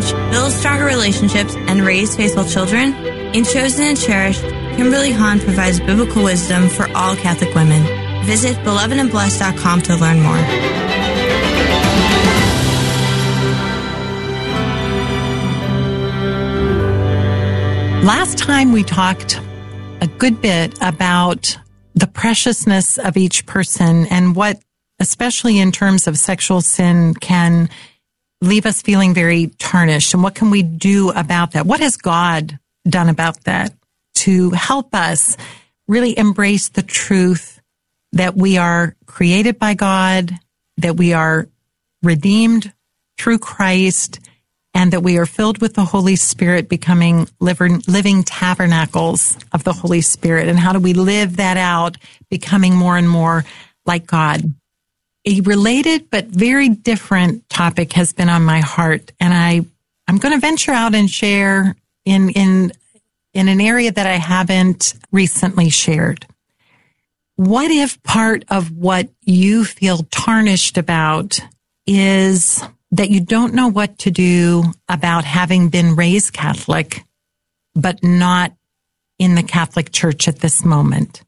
marriage, build stronger relationships, and raise faithful children? In Chosen and Cherished, Kimberly Hahn provides biblical wisdom for all Catholic women. Visit belovedandblessed.com to learn more. Last time we talked a good bit about the preciousness of each person and what, especially in terms of sexual sin, can leave us feeling very tarnished. And what can we do about that? What has God done about that to help us really embrace the truth that we are created by God, that we are redeemed through Christ, and that we are filled with the Holy Spirit, becoming living tabernacles of the Holy Spirit? And how do we live that out, becoming more and more like God? A related but very different topic has been on my heart, and I'm going to venture out and share in an area that I haven't recently shared. What if part of what you feel tarnished about is that you don't know what to do about having been raised Catholic, but not in the Catholic Church at this moment?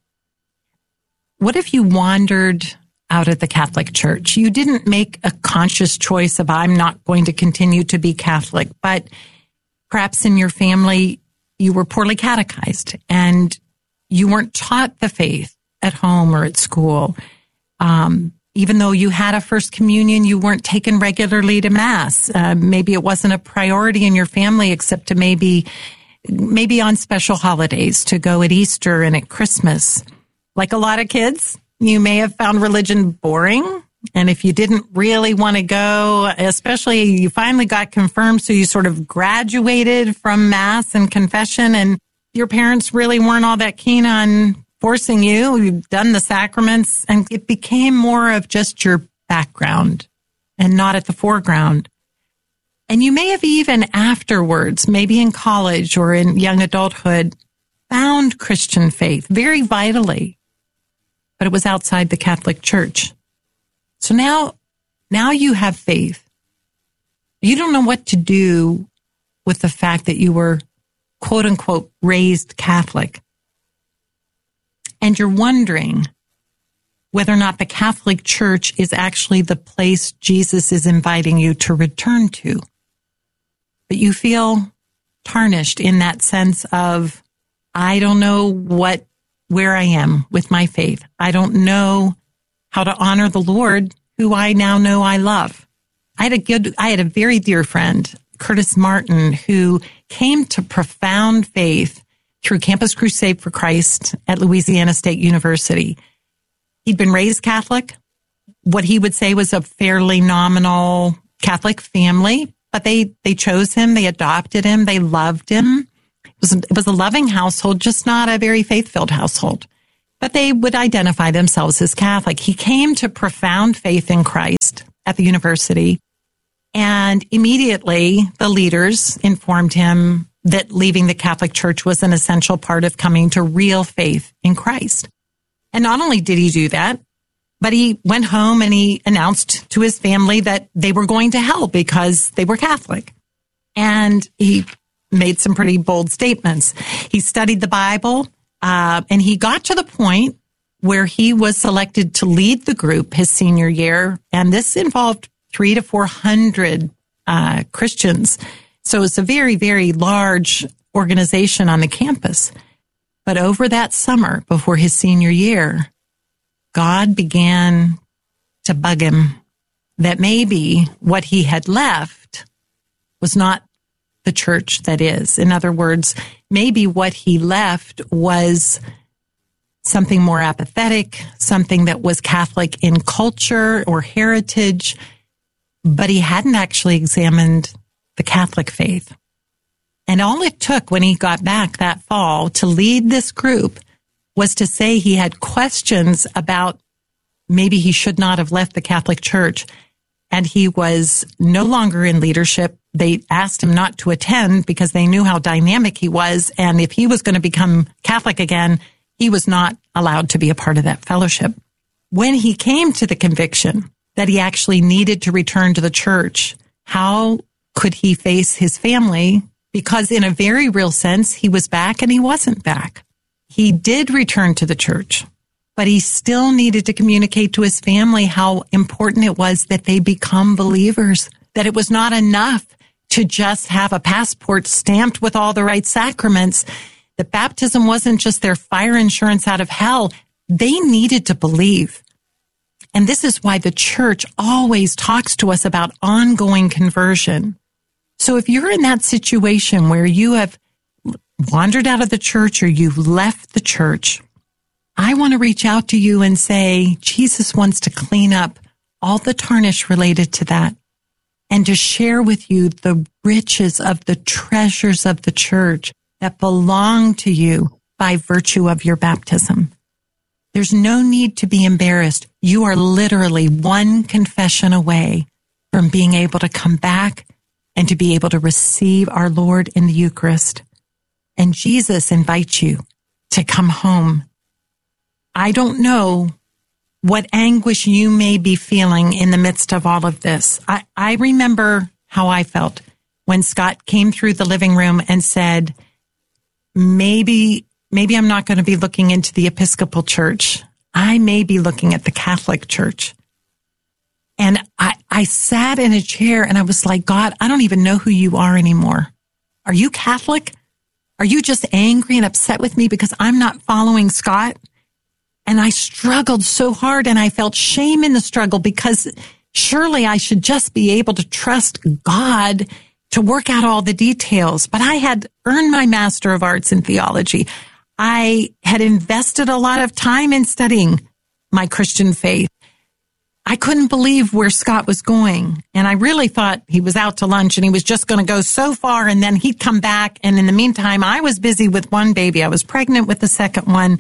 What if you wandered out of the Catholic Church? You didn't make a conscious choice of, I'm not going to continue to be Catholic, but perhaps in your family, you were poorly catechized and you weren't taught the faith at home or at school. Even though you had a first communion, you weren't taken regularly to Mass. Maybe it wasn't a priority in your family, except to maybe on special holidays, to go at Easter and at Christmas. Like a lot of kids, you may have found religion boring. And if you didn't really want to go, especially you finally got confirmed, so you sort of graduated from Mass and confession, and your parents really weren't all that keen on forcing you. You've done the sacraments, and it became more of just your background and not at the foreground. And you may have even afterwards, maybe in college or in young adulthood, found Christian faith very vitally, but it was outside the Catholic Church. So now you have faith. You don't know what to do with the fact that you were, quote unquote, raised Catholic. And you're wondering whether or not the Catholic Church is actually the place Jesus is inviting you to return to. But you feel tarnished in that sense of, I don't know where I am with my faith. I don't know how to honor the Lord, who I now know I love. I had a very dear friend, Curtis Martin, who came to profound faith through Campus Crusade for Christ at Louisiana State University. He'd been raised Catholic. What he would say was a fairly nominal Catholic family, but they chose him, they adopted him, they loved him. It was a loving household, just not a very faith-filled household. But they would identify themselves as Catholic. He came to profound faith in Christ at the university, and immediately the leaders informed him that leaving the Catholic Church was an essential part of coming to real faith in Christ. And not only did he do that, but he went home and he announced to his family that they were going to hell because they were Catholic. And he made some pretty bold statements. He studied the Bible, and he got to the point where he was selected to lead the group his senior year. And this involved 300 to 400 Christians. So it's a very, very large organization on the campus. But over that summer, before his senior year, God began to bug him that maybe what he had left was not the church that is. In other words, maybe what he left was something more apathetic, something that was Catholic in culture or heritage, but he hadn't actually examined the Catholic faith. And all it took when he got back that fall to lead this group was to say he had questions about maybe he should not have left the Catholic Church. And he was no longer in leadership. They asked him not to attend because they knew how dynamic he was. And if he was going to become Catholic again, he was not allowed to be a part of that fellowship. When he came to the conviction that he actually needed to return to the church, how could he face his family? Because in a very real sense, he was back and he wasn't back. He did return to the church, but he still needed to communicate to his family how important it was that they become believers, that it was not enough to just have a passport stamped with all the right sacraments, that baptism wasn't just their fire insurance out of hell. They needed to believe. And this is why the church always talks to us about ongoing conversion. So if you're in that situation where you have wandered out of the church or you've left the church, I want to reach out to you and say, Jesus wants to clean up all the tarnish related to that and to share with you the riches of the treasures of the church that belong to you by virtue of your baptism. There's no need to be embarrassed. You are literally one confession away from being able to come back and to be able to receive our Lord in the Eucharist. And Jesus invites you to come home. I don't know what anguish you may be feeling in the midst of all of this. I remember how I felt when Scott came through the living room and said, maybe I'm not going to be looking into the Episcopal Church. I may be looking at the Catholic Church. And I sat in a chair and I was like, God, I don't even know who you are anymore. Are you Catholic? Are you just angry and upset with me because I'm not following Scott? And I struggled so hard and I felt shame in the struggle because surely I should just be able to trust God to work out all the details. But I had earned my Master of Arts in theology. I had invested a lot of time in studying my Christian faith. I couldn't believe where Scott was going. And I really thought he was out to lunch and he was just going to go so far and then he'd come back. And in the meantime, I was busy with one baby. I was pregnant with the second one.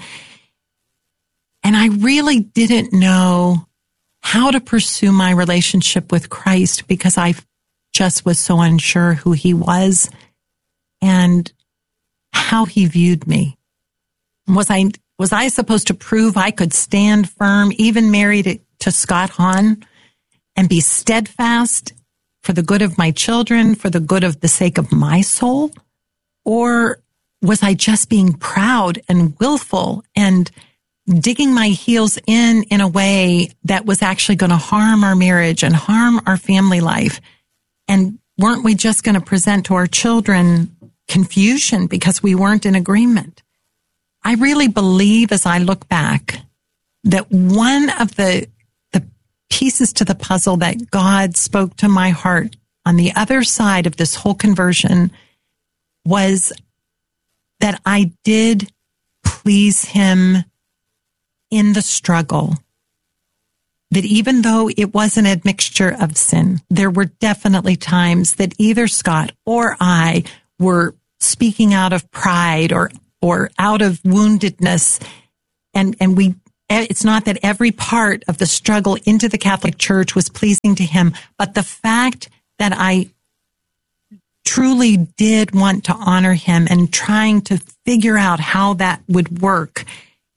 And I really didn't know how to pursue my relationship with Christ because I just was so unsure who he was and how he viewed me. Was I supposed to prove I could stand firm, even married to Scott Hahn, and be steadfast for the good of my children, for the good of the sake of my soul? Or was I just being proud and willful and digging my heels in a way that was actually going to harm our marriage and harm our family life? And weren't we just going to present to our children confusion because we weren't in agreement? I really believe as I look back that one of the pieces to the puzzle that God spoke to my heart on the other side of this whole conversion was that I did please him in the struggle. That even though it was an admixture of sin, there were definitely times that either Scott or I were speaking out of pride or out of woundedness. And it's not that every part of the struggle into the Catholic Church was pleasing to him, but the fact that I truly did want to honor him and trying to figure out how that would work,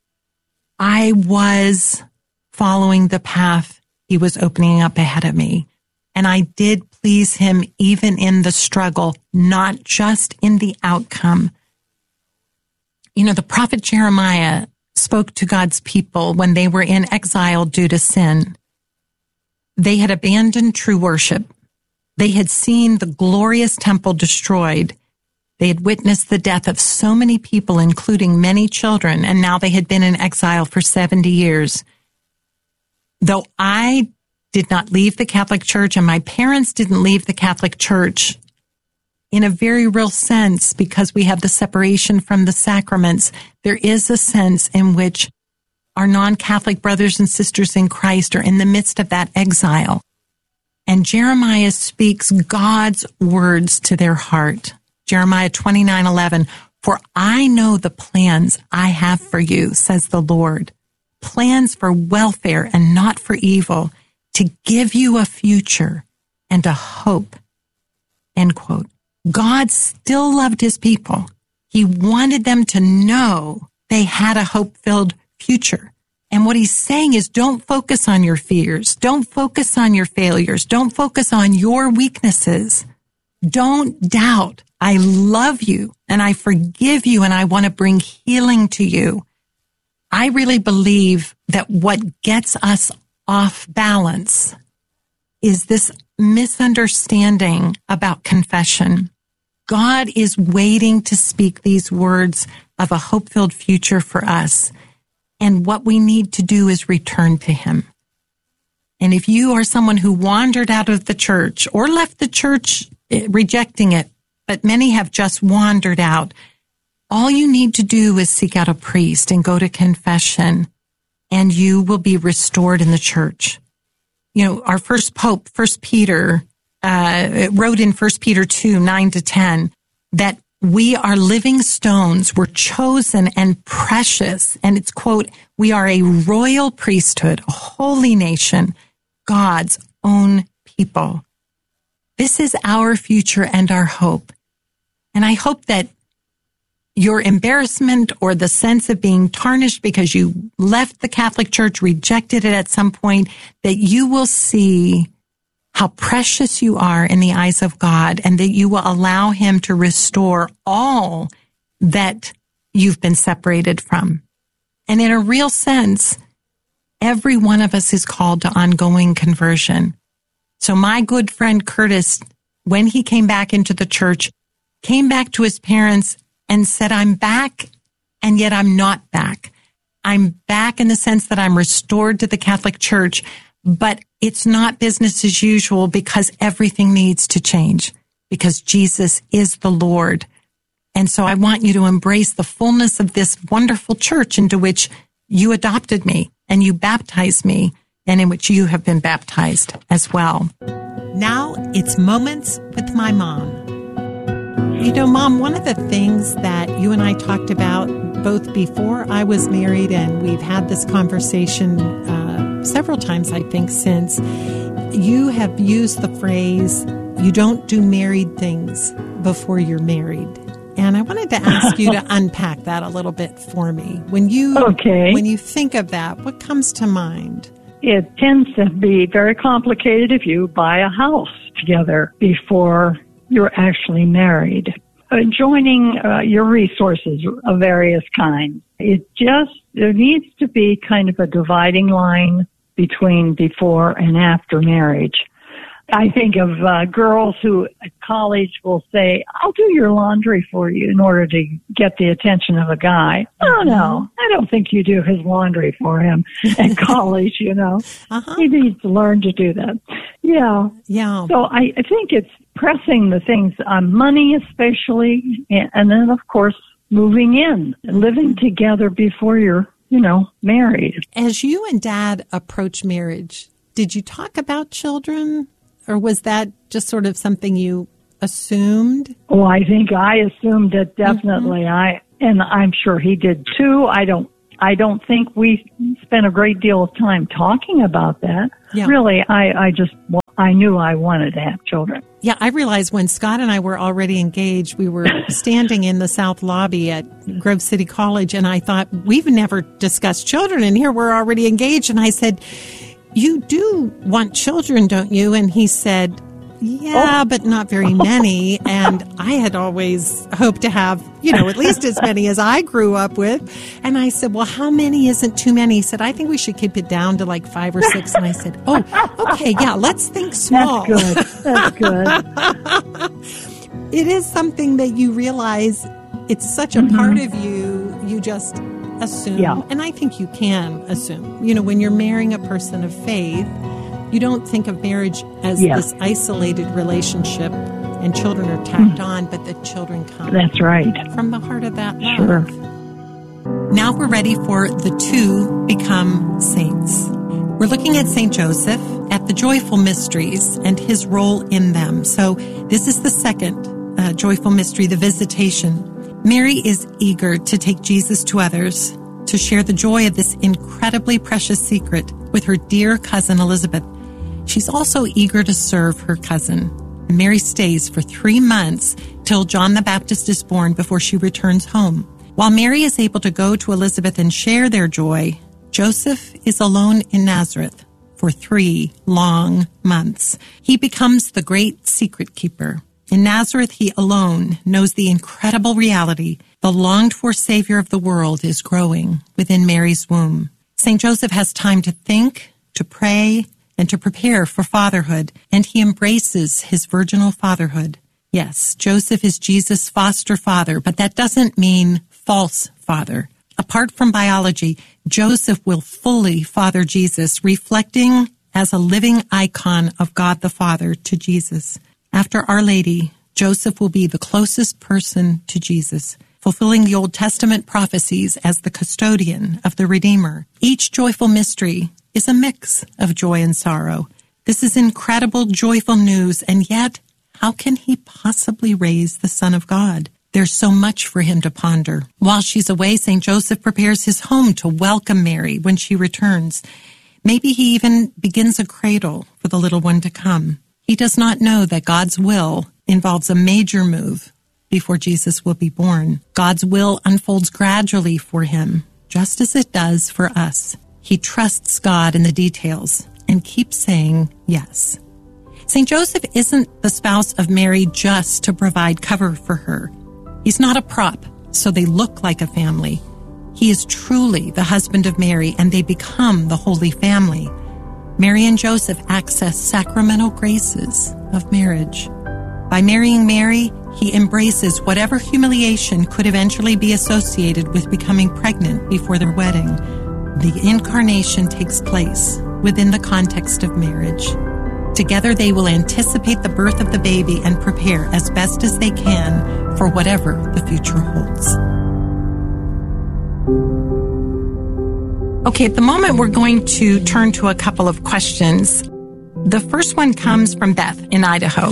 I was following the path he was opening up ahead of me. And I did please him even in the struggle, not just in the outcome. You know, the prophet Jeremiah spoke to God's people when they were in exile due to sin. They had abandoned true worship. They had seen the glorious temple destroyed. They had witnessed the death of so many people, including many children, and now they had been in exile for 70 years. Though I did not leave the Catholic Church and my parents didn't leave the Catholic Church in a very real sense because we have the separation from the sacraments, there is a sense in which our non-Catholic brothers and sisters in Christ are in the midst of that exile. And Jeremiah speaks God's words to their heart. Jeremiah 29:11, "For I know the plans I have for you, says the Lord, plans for welfare and not for evil, to give you a future and a hope." End quote. God still loved his people. He wanted them to know they had a hope-filled future. And what he's saying is, don't focus on your fears. Don't focus on your failures. Don't focus on your weaknesses. Don't doubt. I love you and I forgive you and I want to bring healing to you. I really believe that what gets us off balance is this misunderstanding about confession. God is waiting to speak these words of a hope-filled future for us. And what we need to do is return to him. And if you are someone who wandered out of the church or left the church rejecting it, but many have just wandered out, all you need to do is seek out a priest and go to confession, and you will be restored in the church. You know, our first pope, 1 Peter, wrote in 1 Peter 2, 9-10, that we are living stones, we're chosen and precious. And it's, quote, we are a royal priesthood, a holy nation, God's own people. This is our future and our hope. And I hope that your embarrassment or the sense of being tarnished because you left the Catholic Church, rejected it at some point, that you will see how precious you are in the eyes of God and that you will allow him to restore all that you've been separated from. And in a real sense, every one of us is called to ongoing conversion. So my good friend Curtis, when he came back into the church, came back to his parents and said, I'm back, and yet I'm not back. I'm back in the sense that I'm restored to the Catholic Church, but it's not business as usual because everything needs to change, because Jesus is the Lord. And so I want you to embrace the fullness of this wonderful church into which you adopted me and you baptized me, and in which you have been baptized as well. Now it's Moments with my mom. You know, Mom, one of the things that you and I talked about both before I was married, and we've had this conversation several times, I think, since, you have used the phrase, you don't do married things before you're married. And I wanted to ask you to unpack that a little bit for me. When you think of that, what comes to mind? It tends to be very complicated if you buy a house together before you're actually married. Joining your resources of various kinds. There needs to be kind of a dividing line between before and after marriage. I think of girls who at college will say, I'll do your laundry for you in order to get the attention of a guy. Oh, no, I don't think you do his laundry for him at college, you know. He needs to learn to do that. Yeah. So I think it's pressing the things on money especially, and then, of course, moving in and living together before you're, married. As you and Dad approach marriage, did you talk about children? Or was that just sort of something you assumed? Oh, I think I assumed it definitely. And I'm sure he did too. I don't think we spent a great deal of time talking about that. Yeah. Really, I knew I wanted to have children. Yeah, I realized when Scott and I were already engaged, we were standing in the South Lobby at Grove City College, and I thought, we've never discussed children, and here we're already engaged. And I said, you do want children, don't you? And he said, yeah, but not very many. And I had always hoped to have, at least as many as I grew up with. And I said, well, how many isn't too many? He said, I think we should keep it down to like 5 or 6. And I said, oh, okay, yeah, let's think small. That's good. It is something that you realize it's such a part of you, you just assume. Yeah. And I think you can assume. When you're marrying a person of faith, you don't think of marriage as this isolated relationship and children are tacked on, but the children come. That's right. From the heart of that love. Sure. Now we're ready for the two become saints. We're looking at St. Joseph, at the joyful mysteries and his role in them. So this is the second joyful mystery, the visitation. Mary is eager to take Jesus to others, to share the joy of this incredibly precious secret with her dear cousin Elizabeth. She's also eager to serve her cousin. Mary stays for 3 months till John the Baptist is born before she returns home. While Mary is able to go to Elizabeth and share their joy, Joseph is alone in Nazareth for 3 long months. He becomes the great secret keeper. In Nazareth, he alone knows the incredible reality. The longed-for Savior of the world is growing within Mary's womb. St. Joseph has time to think, to pray, and to prepare for fatherhood, and he embraces his virginal fatherhood. Yes, Joseph is Jesus' foster father, but that doesn't mean false father. Apart from biology, Joseph will fully father Jesus, reflecting as a living icon of God the Father to Jesus. After Our Lady, Joseph will be the closest person to Jesus, fulfilling the Old Testament prophecies as the custodian of the Redeemer. Each joyful mystery is a mix of joy and sorrow. This is incredible, joyful news, and yet, how can he possibly raise the Son of God? There's so much for him to ponder. While she's away, St. Joseph prepares his home to welcome Mary when she returns. Maybe he even begins a cradle for the little one to come. He does not know that God's will involves a major move before Jesus will be born. God's will unfolds gradually for him, just as it does for us. He trusts God in the details and keeps saying yes. St. Joseph isn't the spouse of Mary just to provide cover for her. He's not a prop, so they look like a family. He is truly the husband of Mary, and they become the Holy Family. Mary and Joseph access sacramental graces of marriage. By marrying Mary, he embraces whatever humiliation could eventually be associated with becoming pregnant before their wedding. The incarnation takes place within the context of marriage. Together they will anticipate the birth of the baby and prepare as best as they can for whatever the future holds. Okay, at the moment we're going to turn to a couple of questions. The first one comes from Beth in Idaho.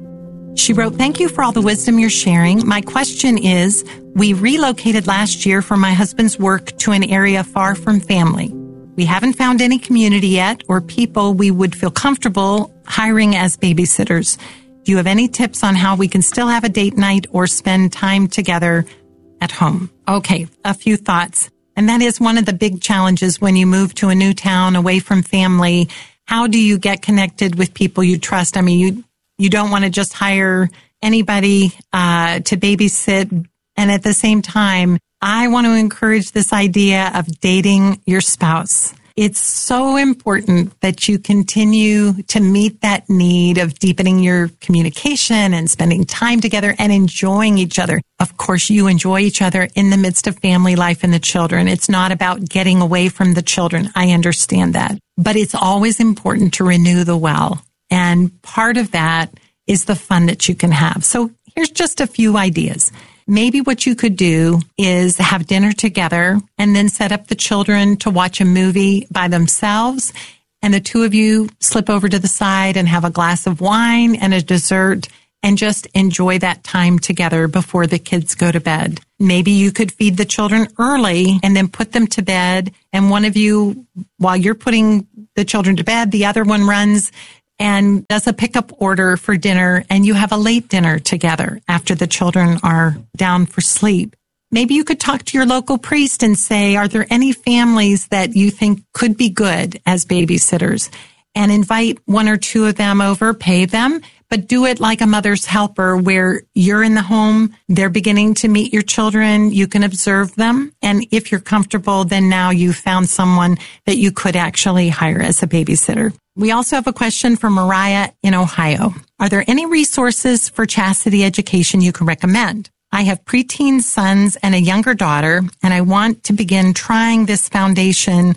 She wrote, "Thank you for all the wisdom you're sharing. My question is, we relocated last year for my husband's work to an area far from family. We haven't found any community yet or people we would feel comfortable hiring as babysitters. Do you have any tips on how we can still have a date night or spend time together at home?" Okay, a few thoughts. And that is one of the big challenges when you move to a new town away from family. How do you get connected with people you trust? I mean, you don't want to just hire anybody to babysit. And at the same time, I want to encourage this idea of dating your spouse. It's so important that you continue to meet that need of deepening your communication and spending time together and enjoying each other. Of course, you enjoy each other in the midst of family life and the children. It's not about getting away from the children. I understand that. But it's always important to renew the well. And part of that is the fun that you can have. So here's just a few ideas. Maybe what you could do is have dinner together and then set up the children to watch a movie by themselves. And the two of you slip over to the side and have a glass of wine and a dessert and just enjoy that time together before the kids go to bed. Maybe you could feed the children early and then put them to bed. And one of you, while you're putting the children to bed, the other one runs and does a pickup order for dinner, and you have a late dinner together after the children are down for sleep. Maybe you could talk to your local priest and say, are there any families that you think could be good as babysitters? And invite one or two of them over, pay them, but do it like a mother's helper where you're in the home, they're beginning to meet your children, you can observe them. And if you're comfortable, then now you've found someone that you could actually hire as a babysitter. We also have a question from Mariah in Ohio. Are there any resources for chastity education you can recommend? I have preteen sons and a younger daughter, and I want to begin laying this foundation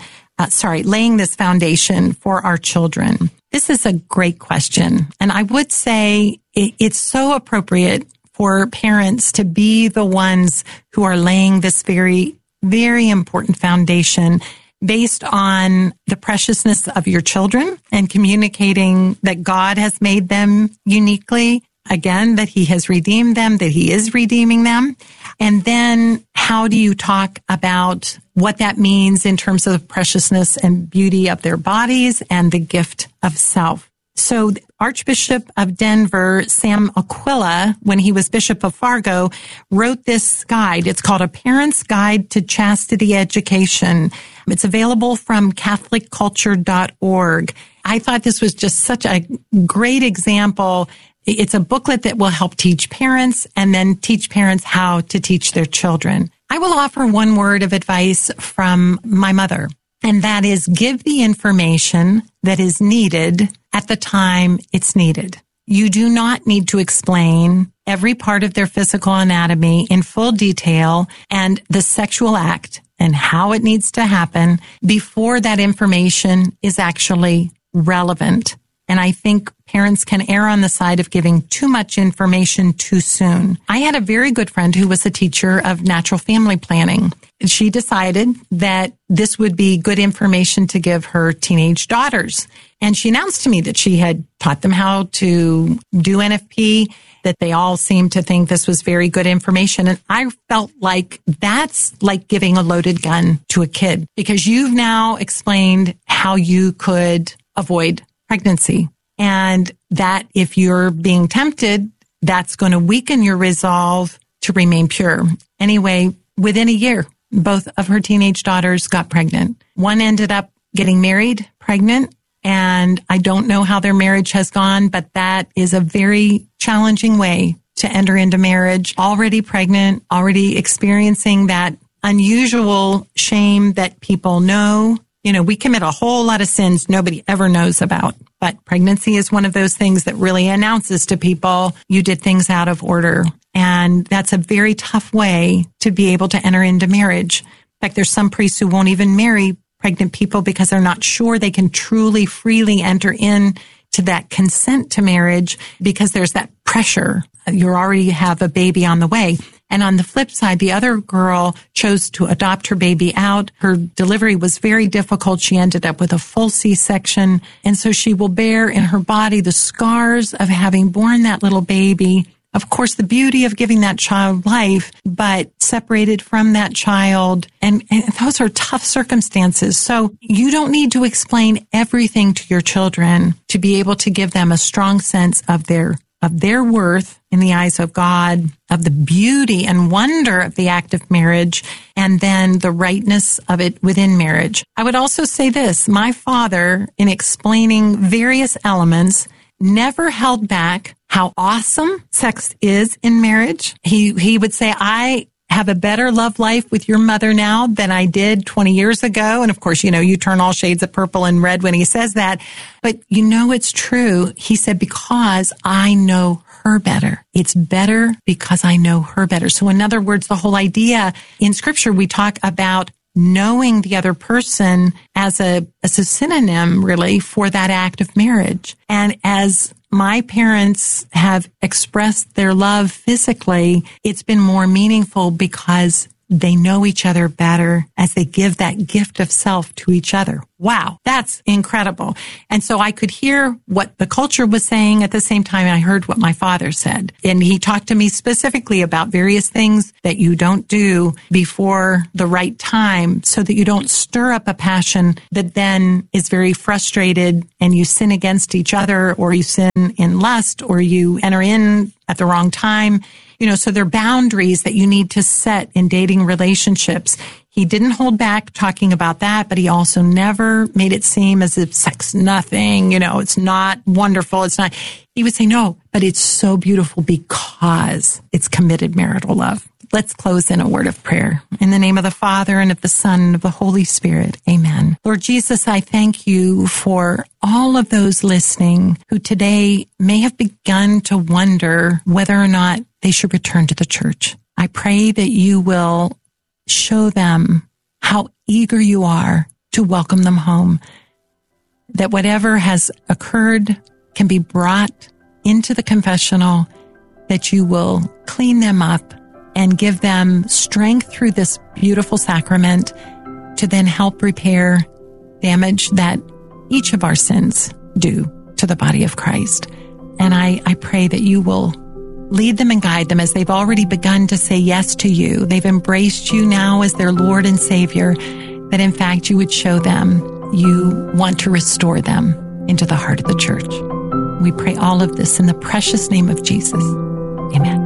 for our children. This is a great question. And I would say it's so appropriate for parents to be the ones who are laying this very, very important foundation based on the preciousness of your children and communicating that God has made them uniquely. Again, that he has redeemed them, that he is redeeming them. And then how do you talk about what that means in terms of the preciousness and beauty of their bodies and the gift of self? So Archbishop of Denver, Sam Aquila, when he was Bishop of Fargo, wrote this guide. It's called A Parent's Guide to Chastity Education. It's available from CatholicCulture.org. I thought this was just such a great example. It's a booklet that will help teach parents and then teach parents how to teach their children. I will offer one word of advice from my mother, and that is give the information that is needed at the time it's needed. You do not need to explain every part of their physical anatomy in full detail and the sexual act and how it needs to happen before that information is actually relevant. And I think parents can err on the side of giving too much information too soon. I had a very good friend who was a teacher of natural family planning. She decided that this would be good information to give her teenage daughters. And she announced to me that she had taught them how to do NFP, that they all seemed to think this was very good information. And I felt like that's like giving a loaded gun to a kid, because you've now explained how you could avoid pregnancy, and that if you're being tempted, that's going to weaken your resolve to remain pure. Anyway, within a year, both of her teenage daughters got pregnant. One ended up getting married, pregnant, and I don't know how their marriage has gone, but that is a very challenging way to enter into marriage. Already pregnant, already experiencing that unusual shame that people know. You know, we commit a whole lot of sins nobody ever knows about, but pregnancy is one of those things that really announces to people you did things out of order. And that's a very tough way to be able to enter into marriage. In fact, there's some priests who won't even marry pregnant people because they're not sure they can truly, freely enter into that consent to marriage, because there's that pressure. You already have a baby on the way. And on the flip side, the other girl chose to adopt her baby out. Her delivery was very difficult. She ended up with a full C-section. And so she will bear in her body the scars of having born that little baby. Of course, the beauty of giving that child life, but separated from that child. And those are tough circumstances. So you don't need to explain everything to your children to be able to give them a strong sense of their worth in the eyes of God, of the beauty and wonder of the act of marriage, and then the rightness of it within marriage. I would also say this: my father, in explaining various elements, never held back how awesome sex is in marriage. He would say, I have a better love life with your mother now than I did 20 years ago. And of course, you turn all shades of purple and red when he says that. But it's true. He said, because I know her better. It's better because I know her better. So in other words, the whole idea in Scripture, we talk about knowing the other person as a synonym, really, for that act of marriage. And as my parents have expressed their love physically, it's been more meaningful because they know each other better as they give that gift of self to each other. Wow, that's incredible. And so I could hear what the culture was saying at the same time I heard what my father said. And he talked to me specifically about various things that you don't do before the right time so that you don't stir up a passion that then is very frustrated and you sin against each other, or you sin in lust, or you enter in at the wrong time. So there are boundaries that you need to set in dating relationships. He didn't hold back talking about that, but he also never made it seem as if sex nothing, it's not wonderful. It's not. He would say, no, but it's so beautiful because it's committed marital love. Let's close in a word of prayer. In the name of the Father, and of the Son, and of the Holy Spirit. Amen. Lord Jesus, I thank you for all of those listening who today may have begun to wonder whether or not they should return to the church. I pray that you will show them how eager you are to welcome them home, that whatever has occurred can be brought into the confessional, that you will clean them up and give them strength through this beautiful sacrament to then help repair damage that each of our sins do to the body of Christ. And I pray that you will lead them and guide them as they've already begun to say yes to you. They've embraced you now as their Lord and Savior, that in fact you would show them you want to restore them into the heart of the church. We pray all of this in the precious name of Jesus. Amen.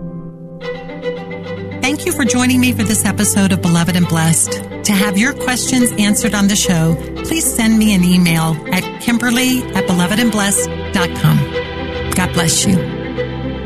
Thank you for joining me for this episode of Beloved and Blessed. To have your questions answered on the show, please send me an email at Kimberly@belovedandblessed.com. God God bless you.